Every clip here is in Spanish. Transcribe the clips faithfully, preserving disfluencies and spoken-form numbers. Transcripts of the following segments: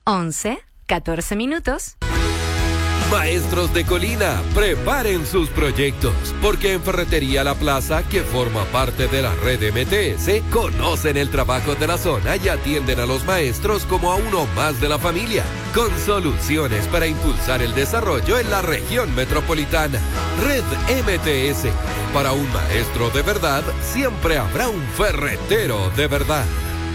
once, catorce minutos. Maestros de Colina, preparen sus proyectos, porque en Ferretería La Plaza, que forma parte de la red M T S, conocen el trabajo de la zona y atienden a los maestros como a uno más de la familia, con soluciones para impulsar el desarrollo en la región metropolitana. Red M T S, para un maestro de verdad, siempre habrá un ferretero de verdad.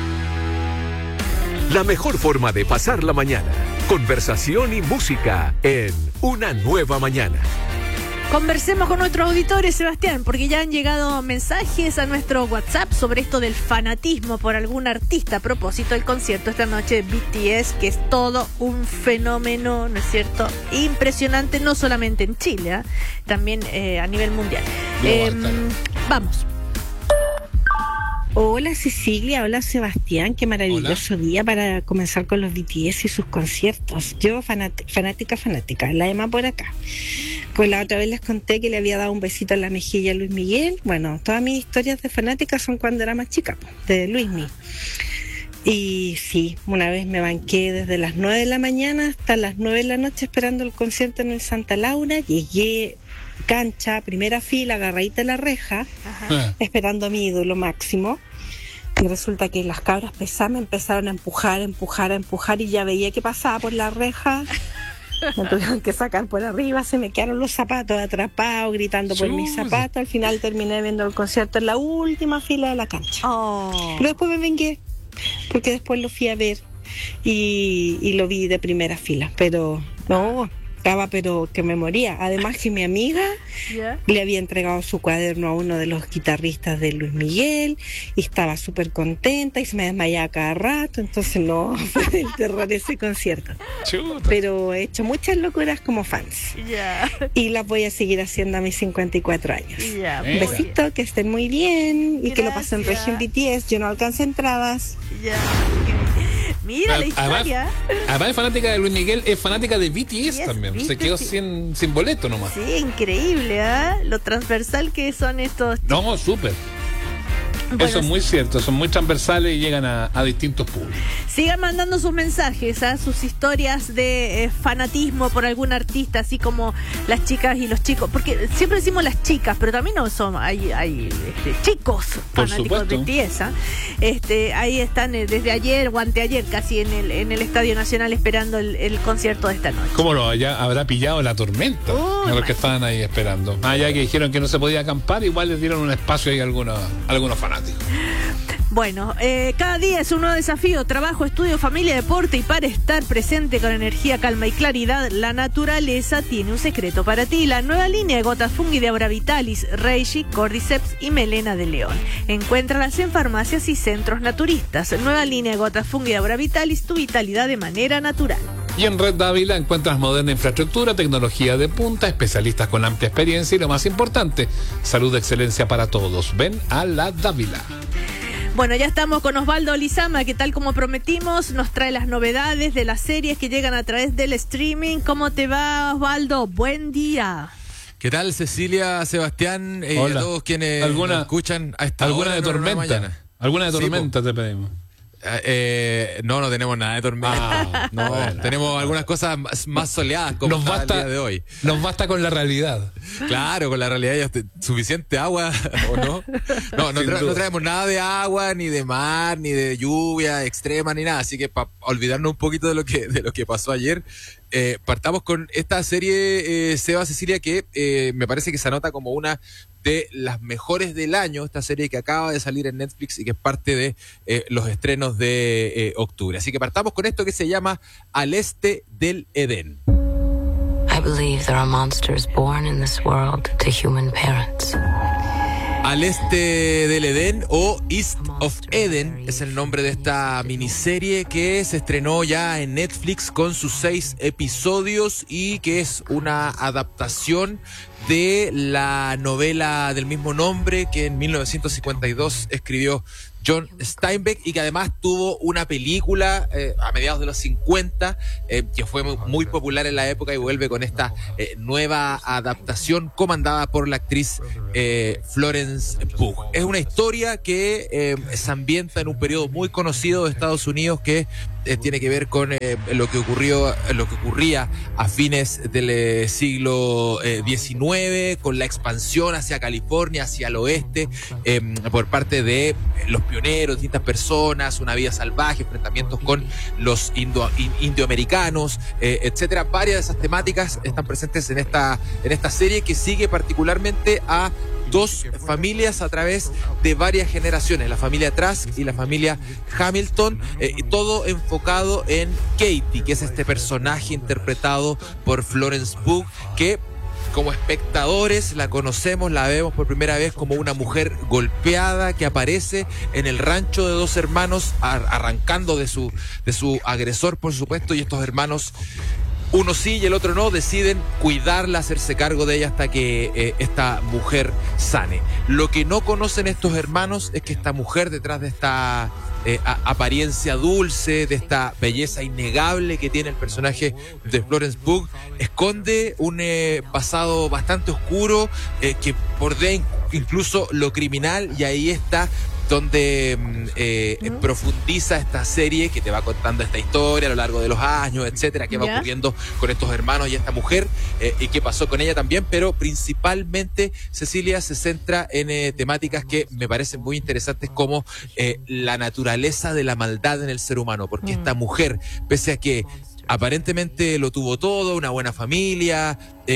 La mejor forma de pasar la mañana. Conversación y música en Una Nueva Mañana. Conversemos con nuestros auditores, Sebastián, porque ya han llegado mensajes a nuestro WhatsApp sobre esto del fanatismo por algún artista a propósito del concierto esta noche de B T S, que es todo un fenómeno, ¿no es cierto? Impresionante, no solamente en Chile, ¿eh? También eh, a nivel mundial. Eh, vamos. Hola Cecilia, hola Sebastián, qué maravilloso hola. Día para comenzar con los B T S y sus conciertos. Yo fanat- fanática, fanática, la Emma por acá. Pues la otra vez les conté que le había dado un besito en la mejilla a Luis Miguel. Bueno, todas mis historias de fanática son cuando era más chica, de Luis Miguel. Y sí, una vez me banqué desde las nueve de la mañana hasta las nueve de la noche esperando el concierto en el Santa Laura. Llegué cancha, primera fila, agarradita a la reja, ajá, esperando a mi ídolo máximo. Y resulta que las cabras pesadas me empezaron a empujar, empujar, empujar, y ya veía que pasaba por la reja. Me tuvieron que sacar por arriba, se me quedaron los zapatos atrapados, gritando por mis zapatos. Al final terminé viendo el concierto en la última fila de la cancha. Oh. Pero después me vengué, porque después lo fui a ver y, y lo vi de primera fila. Pero no, estaba pero que me moría. Además que mi amiga yeah. le había entregado su cuaderno a uno de los guitarristas de Luis Miguel y estaba súper contenta y se me desmayaba cada rato. Entonces no, fue del terror ese concierto. Chuta. Pero he hecho muchas locuras como fans yeah. y las voy a seguir haciendo a mis cincuenta y cuatro años. Yeah. Un besito, que estén muy bien. Gracias. Y que lo pasen región B T S. Yo no alcancé entradas. Yeah. Mira la historia. Además, además de fanática de Luis Miguel, es fanática de B T S yes, también. Se quedó sí. sin, sin boleto nomás. Sí, increíble, ¿eh? Lo transversal que son estos. No, súper. Bueno, eso es muy cierto, son muy transversales y llegan a, a distintos públicos. Sigan mandando sus mensajes, ¿eh? Sus historias de eh, fanatismo por algún artista, así como las chicas y los chicos, porque siempre decimos las chicas, pero también no son, hay, hay este, chicos fanáticos de B T S, ¿eh? este, ahí están eh, desde ayer o anteayer casi en el, en el Estadio Nacional esperando el, el concierto de esta noche. ¿Cómo lo ya habrá pillado la tormenta? Oh, a los que estaban ahí esperando. Más allá que dijeron que no se podía acampar, igual les dieron un espacio ahí a algunos, a algunos fanáticos. Bueno, eh, cada día es un nuevo desafío, trabajo, estudio, familia, deporte, y para estar presente con energía, calma y claridad, la naturaleza tiene un secreto para ti. La nueva línea de gotas fungi de Aura Vitalis, Reishi, Cordyceps y Melena de León. Encuéntralas en farmacias y centros naturistas. Nueva línea de gotas fungi de Aura Vitalis, tu vitalidad de manera natural. Y en Red Dávila encuentras moderna infraestructura, tecnología de punta, especialistas con amplia experiencia y lo más importante, salud de excelencia para todos. Ven a la Dávila. Bueno, ya estamos con Osvaldo Lizama, que tal como prometimos, nos trae las novedades de las series que llegan a través del streaming. ¿Cómo te va, Osvaldo? Buen día. ¿Qué tal, Cecilia, Sebastián y eh, a todos quienes ¿Alguna, nos escuchan a esta ¿Alguna hora de tormenta? ¿Alguna de tormenta sí, te pedimos? Eh, no, no tenemos nada de tormenta. Ah, no, bueno. Tenemos algunas cosas más, más soleadas como nos basta, el día de hoy. Nos basta con la realidad. Claro, con la realidad ya está, suficiente agua, ¿o no? No, no, tra- no traemos nada de agua, ni de mar, ni de lluvia extrema, ni nada. Así que para olvidarnos un poquito de lo que, de lo que pasó ayer, eh, partamos con esta serie, eh, Seba, Cecilia, que eh, me parece que se anota como una de las mejores del año, esta serie que acaba de salir en Netflix y que es parte de eh, los estrenos de eh, octubre. Así que partamos con esto que se llama Al Este del Edén. I believe there are monsters born in this world to human parents. Al Este del Edén o East of Eden es el nombre de esta miniserie que se estrenó ya en Netflix con sus seis episodios y que es una adaptación de la novela del mismo nombre que en mil novecientos cincuenta y dos escribió John Steinbeck y que además tuvo una película eh, a mediados de los cincuenta eh, que fue muy, muy popular en la época y vuelve con esta eh, nueva adaptación comandada por la actriz eh, Florence Pugh. Es una historia que eh, se ambienta en un periodo muy conocido de Estados Unidos que eh, tiene que ver con eh, lo que ocurrió, lo que ocurría a fines del eh, siglo diecinueve, con la expansión hacia California, hacia el oeste, eh, por parte de los pioneros, distintas personas, una vida salvaje, enfrentamientos con los indo, indioamericanos, eh, etcétera. Varias de esas temáticas están presentes en esta, en esta serie, que sigue particularmente a dos familias a través de varias generaciones, la familia Trask y la familia Hamilton, eh, todo enfocado en Katie, que es este personaje interpretado por Florence Pugh, que como espectadores la conocemos, la vemos por primera vez como una mujer golpeada que aparece en el rancho de dos hermanos, ar- arrancando de su, de su agresor, por supuesto, y estos hermanos, uno sí y el otro no, deciden cuidarla, hacerse cargo de ella hasta que eh, esta mujer sane. Lo que no conocen estos hermanos es que esta mujer, detrás de esta eh, a, apariencia dulce, de esta belleza innegable que tiene el personaje de Florence Pugh, esconde un eh, pasado bastante oscuro eh, que bordea incluso lo criminal, y ahí está donde eh, ¿Mm? profundiza esta serie que te va contando esta historia a lo largo de los años, etcétera, qué va ¿Ya? ocurriendo con estos hermanos y esta mujer, eh, y qué pasó con ella también, pero principalmente Cecilia se centra en eh, temáticas que me parecen muy interesantes, como eh, la naturaleza de la maldad en el ser humano, porque mm. esta mujer, pese a que aparentemente lo tuvo todo, una buena familia,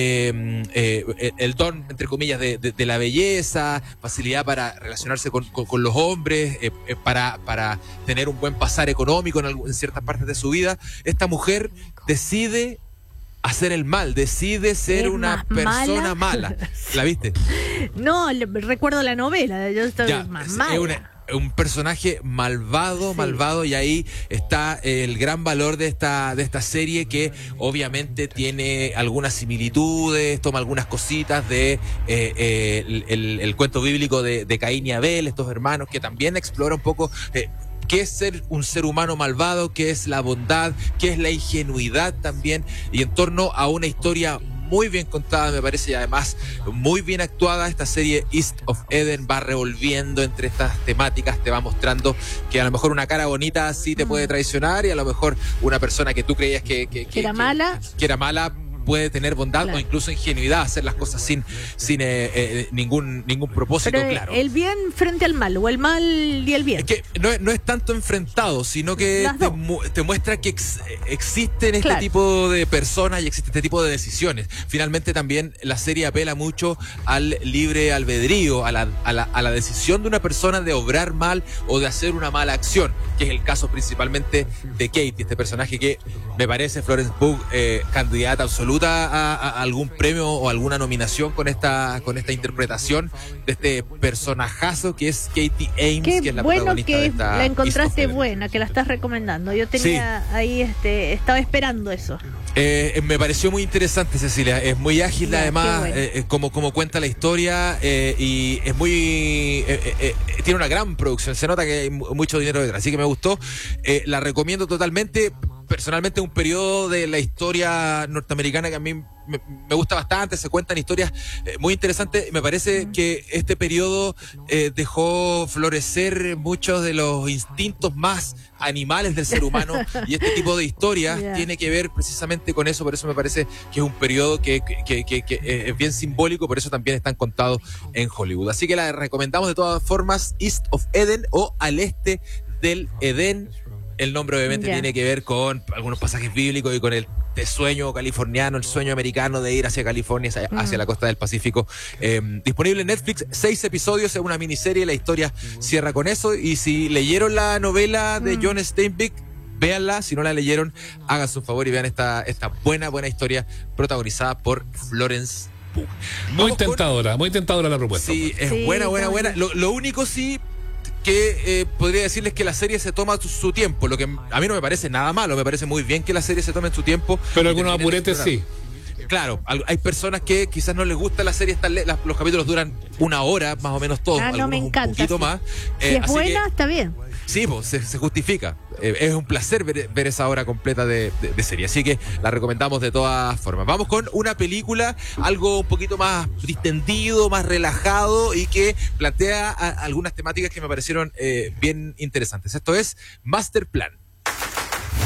eh, eh, el don, entre comillas, de, de, de la belleza, facilidad para relacionarse con, con, con los hombres, eh, eh, para, para tener un buen pasar económico en, algún, en ciertas partes de su vida, esta mujer decide hacer el mal, decide ser una persona mala. mala. ¿La viste? No, le, recuerdo la novela, yo estoy ya, más es, mala. Es una, un personaje malvado, sí. malvado, y ahí está el gran valor de esta, de esta serie, que obviamente tiene algunas similitudes, toma algunas cositas de eh, eh, el, el, el cuento bíblico de, de Caín y Abel, estos hermanos, que también explora un poco eh, qué es ser un ser humano malvado, qué es la bondad, qué es la ingenuidad también, y en torno a una historia muy bien contada, me parece, y además muy bien actuada. Esta serie East of Eden va revolviendo entre estas temáticas, te va mostrando que a lo mejor una cara bonita sí te puede traicionar, y a lo mejor una persona que tú creías que, que, que, que era que, mala que era mala puede tener bondad, claro, o incluso ingenuidad, hacer las cosas sin, sin eh, eh, ningún ningún propósito. Pero claro. El bien frente al mal, o el mal y el bien. Es que no, no es tanto enfrentado, sino que te, mu te muestra que ex existen este claro. tipo de personas y existe este tipo de decisiones. Finalmente también la serie apela mucho al libre albedrío, a la, a la, a la decisión de una persona de obrar mal o de hacer una mala acción, que es el caso principalmente de Katie, este personaje que me parece, Florence Pugh, eh, candidata absoluta A, a algún premio o alguna nominación con esta con esta interpretación de este personajazo que es Katie Ames. Qué que es la bueno protagonista que de esta la encontraste buena, que la estás recomendando. Yo tenía sí. ahí, este, estaba esperando eso. Eh, me pareció muy interesante, Cecilia. Es muy ágil, ya, además, bueno. eh, como, como cuenta la historia, eh, y es muy eh, eh, tiene una gran producción. Se nota que hay mucho dinero detrás, así que me gustó. Eh, la recomiendo totalmente. Personalmente, un periodo de la historia norteamericana que a mí me, me gusta bastante. Se cuentan historias eh, muy interesantes. Me parece que este periodo eh, dejó florecer muchos de los instintos más animales del ser humano, y este tipo de historias yeah. tiene que ver precisamente con eso. Por eso me parece que es un periodo que, que, que, que es bien simbólico, por eso también están contados en Hollywood. Así que la recomendamos de todas formas, East of Eden, o Al Este del Edén. El nombre obviamente yeah. tiene que ver con algunos pasajes bíblicos y con el de sueño californiano, el sueño americano de ir hacia California, hacia, mm. hacia la costa del Pacífico. Eh, disponible en Netflix, seis episodios, es una miniserie, la historia cierra con eso. Y si leyeron la novela de mm. John Steinbeck, véanla. Si no la leyeron, háganse un favor y vean esta, esta buena, buena historia protagonizada por Florence Pugh. Muy Vamos tentadora, con... muy tentadora la propuesta. Sí, es sí, buena, buena, buena. Lo, lo único sí que eh, podría decirles que la serie se toma su, su tiempo, lo que a mí no me parece nada malo, me parece muy bien que la serie se tome su tiempo. Pero algunos apuretes sí. Claro, hay personas que quizás no les gusta la serie, tan la, los capítulos duran una hora más o menos todos, ah, no, me encanta, un poquito sí. más. Si eh, es buena, que, está bien. Sí, pues se, se justifica. Eh, es un placer ver, ver esa hora completa de, de, de serie, así que la recomendamos de todas formas. Vamos con una película, algo un poquito más distendido, más relajado, y que plantea a, algunas temáticas que me parecieron eh, bien interesantes. Esto es Master Plan.